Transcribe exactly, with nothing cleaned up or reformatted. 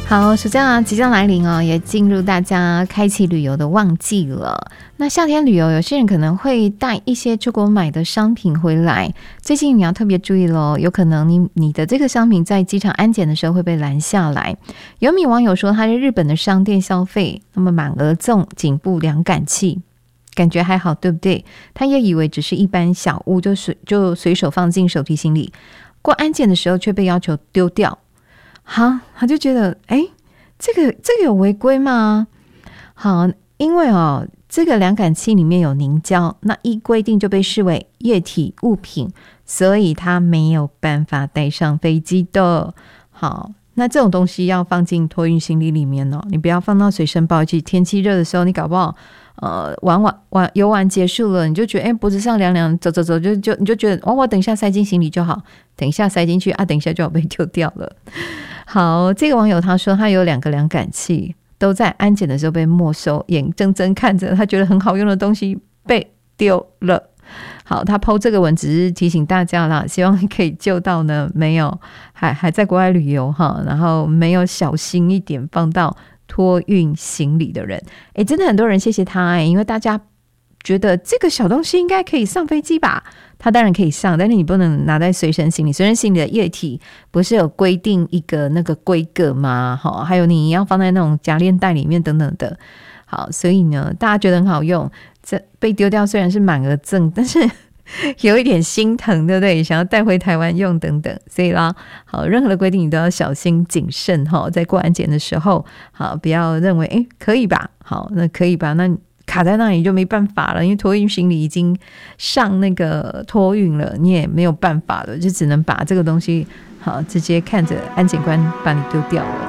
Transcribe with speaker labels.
Speaker 1: 好，暑假即将来临哦，也进入大家开启旅游的旺季了。那夏天旅游，有些人可能会带一些出国买的商品回来。最近你要特别注意咯，有可能你你的这个商品在机场安检的时候会被拦下来。有名网友说，他在日本的商店消费，那么满额赠颈部凉感器。感觉还好，对不对？他也以为只是一般小物，就随就随手放进手提行李，过安检的时候却被要求丢掉。好，他就觉得，哎，这个这个有违规吗？好，因为哦，这个凉感器里面有凝胶，那依规定就被视为液体物品，所以他没有办法带上飞机的。好，那这种东西要放进托运行李里面哦，你不要放到随身包去。天气热的时候，你搞不好。呃，玩玩玩游玩结束了，你就觉得哎，脖子上凉凉，走走走，就就你就觉得哦，我等一下塞进行李就好，等一下塞进去啊，等一下就要被丢掉了。好，这个网友他说他有两个凉感器，都在安检的时候被没收，眼睁睁看着他觉得很好用的东西被丢了。好，他 po 这个文只是提醒大家啦，希望可以救到呢没有还还在国外旅游哈，然后没有小心一点放到托运行李的人。诶，真的很多人谢谢他诶，因为大家觉得这个小东西应该可以上飞机吧，它当然可以上，但是你不能拿在随身行李，随身行李的液体不是有规定一个那个规格吗？好，还有你要放在那种夹链袋里面等等的。好，所以呢大家觉得很好用，这被丢掉虽然是满额赠，但是有一点心疼，对不对？想要带回台湾用等等，所以啦，好，任何的规定你都要小心谨慎哈，在过安检的时候，好，不要认为哎可以吧，好，那可以吧，那卡在那里就没办法了，因为托运行李已经上那个托运了，你也没有办法了，就只能把这个东西好直接看着安检官把你丢掉了。